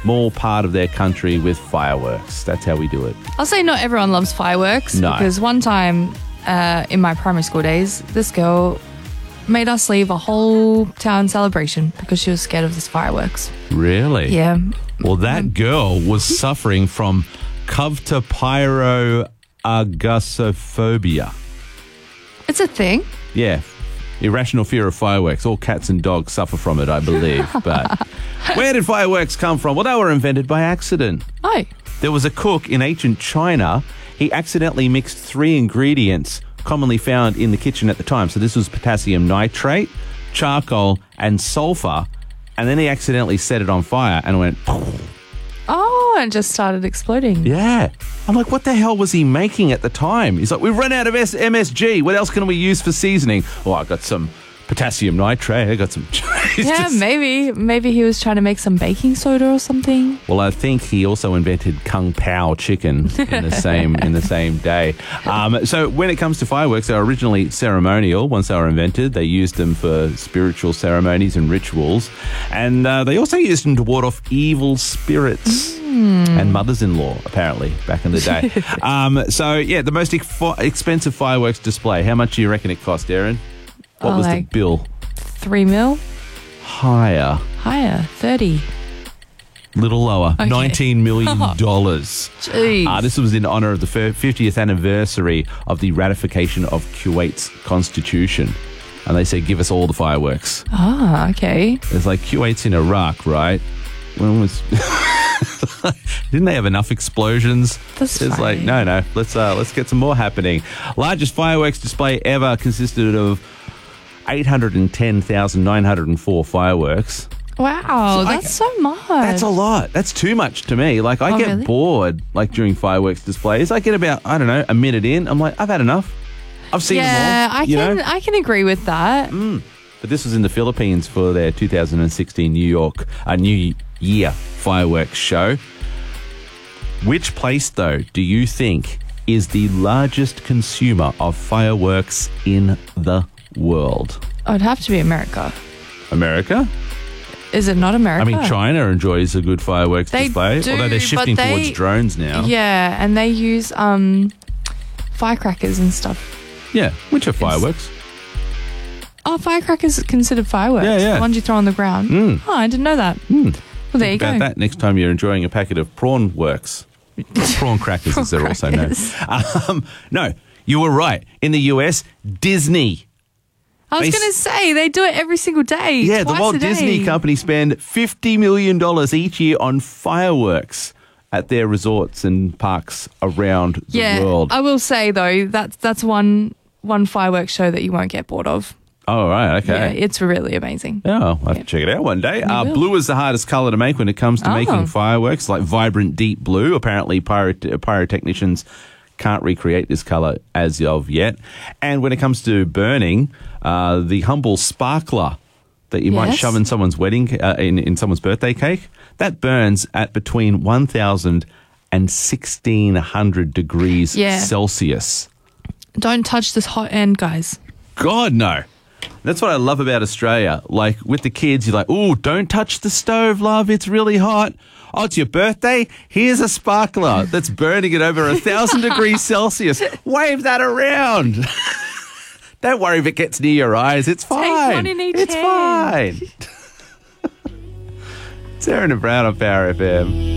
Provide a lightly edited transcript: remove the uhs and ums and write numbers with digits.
small part of their country with fireworks. That's how we do it. I'll say not everyone loves fireworks. No. Because one time in my primary school days, this girl made us leave a whole town celebration because she was scared of this fireworks. Really? Yeah. Well, that girl was suffering from covtopyroagosophobia. It's a thing. Yeah. Irrational fear of fireworks. All cats and dogs suffer from it, I believe. But where did fireworks come from? Well, they were invented by accident. Oh. There was a cook in ancient China. He accidentally mixed 3 ingredients commonly found in the kitchen at the time. So this was potassium nitrate, charcoal, and sulfur. And then he accidentally set it on fire and went... Oh, and just started exploding. Yeah. I'm like, what the hell was he making at the time? He's like, we've run out of MSG. What else can we use for seasoning? Oh, I got some potassium nitrate. I got some... Yeah, maybe he was trying to make some baking soda or something. Well, I think he also invented Kung Pao chicken in the same day. So when it comes to fireworks, they were originally ceremonial. Once they were invented, they used them for spiritual ceremonies and rituals, and they also used them to ward off evil spirits. And mothers-in-law, apparently, back in the day. So, yeah, the most expensive fireworks display. How much do you reckon it cost, Erin? What was the bill? 3 mil? Higher. 30. Little lower. Okay. $19 million. Jeez. This was in honor of the 50th anniversary of the ratification of Kuwait's constitution. And they said, give us all the fireworks. Ah, okay. It's like Kuwait's in Iraq, right? When was... Didn't they have enough explosions? That's it's fine. like, no, let's get some more happening. Largest fireworks display ever consisted of 810,904 fireworks. Wow, that's so much. That's a lot. That's too much to me. Like, I get really? bored, like, during fireworks displays. I get about, I don't know, a minute in. I'm like, I've had enough. I've seen them all. Yeah, I can agree with that. But this was in the Philippines for their 2016 New Year fireworks show. Which place, though, do you think is the largest consumer of fireworks in the world? Oh, it'd have to be America. America? Is it not America? I mean, China enjoys a good fireworks They display, do, although they're shifting but towards drones now. Yeah, and they use firecrackers and stuff. Yeah, which are fireworks. Oh, firecrackers are considered fireworks. Yeah. The ones you throw on the ground. Oh, I didn't know that. Well, there you go. About that next time you're enjoying a packet of prawn works. Prawn crackers, as they're also known. No, you were right. In the US, Disney. I was going to say, they do it every single day. Yeah, twice the Walt a day. Disney Company spend $50 million each year on fireworks at their resorts and parks around the world. I will say, though, that's one fireworks show that you won't get bored of. Oh, right, okay. Yeah, it's really amazing. Oh, I'll have to check it out one day. will. Blue is the hardest colour to make when it comes to making fireworks, like vibrant deep blue. Apparently, pyrotechnicians can't recreate this colour as of yet. And when it comes to burning, the humble sparkler that you might shove in someone's wedding, in someone's birthday cake, that burns at between 1,000 and 1,600 degrees Celsius. Don't touch this hot end, guys. God, no. That's what I love about Australia. Like, with the kids, you're like, ooh, don't touch the stove, love. It's really hot. Oh, it's your birthday? Here's a sparkler that's burning at over 1,000 degrees Celsius. Wave that around. Don't worry if it gets near your eyes. It's fine. Take one in each It's hand. fine. It's Erin and Brown on Power FM.